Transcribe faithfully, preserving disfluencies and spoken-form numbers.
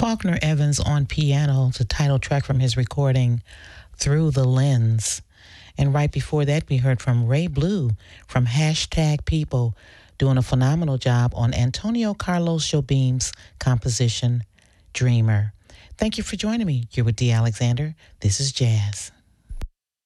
Faulkner Evans on piano, the title track from his recording, Through the Lens. And right before that, we heard from Ray Blue from Hashtag People, doing a phenomenal job on Antonio Carlos Jobim's composition, Dreamer. Thank you for joining me. You're with Dee Alexander. This is Jazz.